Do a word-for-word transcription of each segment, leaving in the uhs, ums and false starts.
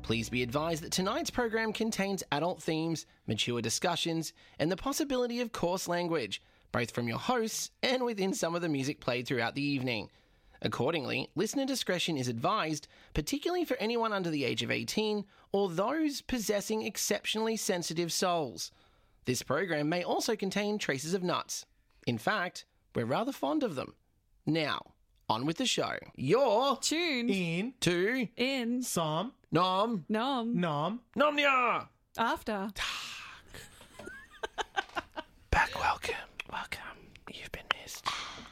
Please be advised that tonight's program contains adult themes, mature discussions, and the possibility of coarse language, both from your hosts and within some of the music played throughout the evening. Accordingly, listener discretion is advised, particularly for anyone under the age of eighteen or those possessing exceptionally sensitive souls. This program may also contain traces of nuts. In fact, we're rather fond of them. Now, on with the show. You're Tuned In, to in Som, Nom Nom Nom. Nomnia. after. Back, welcome, welcome. You've been missed.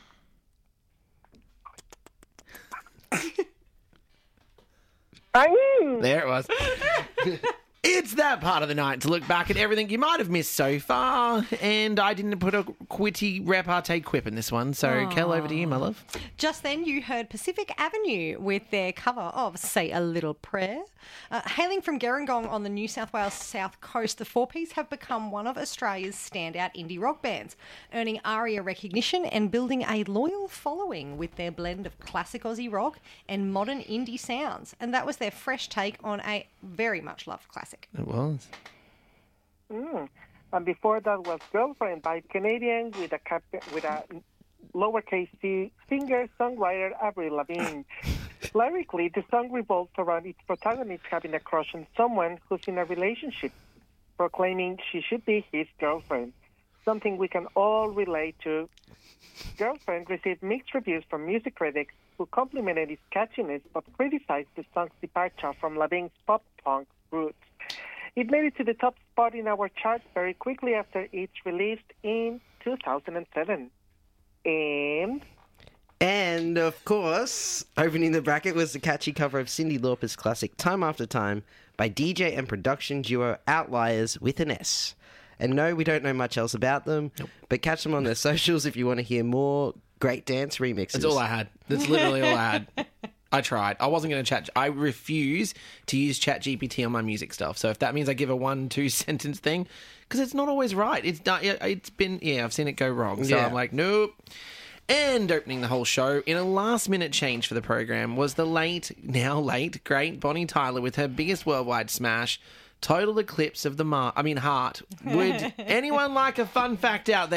There it was. It's that part of the night to look back at everything you might have missed so far, and I didn't put a witty repartee quip in this one, so Aww. Kel, over to you, my love. Just then you heard Pacific Avenue with their cover of Say a Little Prayer. Uh, hailing from Gerringong on the New South Wales south coast, the Four Piece have become one of Australia's standout indie rock bands, earning ARIA recognition and building a loyal following with their blend of classic Aussie rock and modern indie sounds. And that was their fresh take on a very much loved classic. It was. Mm. And before that was Girlfriend by Canadian with a cap- with a lowercase c singer-songwriter Avril Lavigne. Lyrically, the song revolves around its protagonist having a crush on someone who's in a relationship, proclaiming she should be his girlfriend, something we can all relate to. Girlfriend received mixed reviews from music critics who complimented its catchiness but criticized the song's departure from Lavigne's pop-punk roots. It made it to the top spot in our charts very quickly after its release in two thousand seven. And... And, of course, opening the bracket was the catchy cover of Cyndi Lauper's classic Time After Time by D J and production duo Outliers with an S. And no, we don't know much else about them, nope. But catch them on their socials if you want to hear more great dance remixes. That's all I had. That's literally all I had. I tried. I wasn't going to chat. I refuse to use ChatGPT on my music stuff. So if that means I give a one, two sentence thing, because it's not always right. It's not, it's been, yeah, I've seen it go wrong. So yeah. I'm like, nope. And opening the whole show in a last-minute change for the program was the late, now late, great Bonnie Tyler with her biggest worldwide smash, Total Eclipse of the Mar- I mean, Heart. Would anyone like a fun fact out there?